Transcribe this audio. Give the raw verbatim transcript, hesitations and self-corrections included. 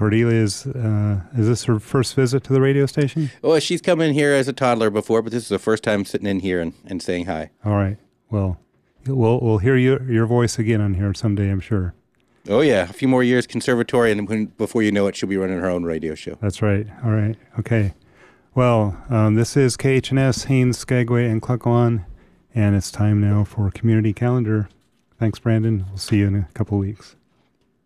Cordelia is, uh, is this her first visit to the radio station? Well, she's come in here as a toddler before, but this is the first time sitting in here and, and saying hi. All right. Well, we'll, we'll hear you, your voice again on here someday, I'm sure. Oh, yeah. A few more years conservatory, and when, before you know it, she'll be running her own radio show. That's right. All right. Okay. Well, um, this is K H N S, Haines, Skagway, and Klukwan, and it's time now for Community Calendar. Thanks, Brandon. We'll see you in a couple weeks.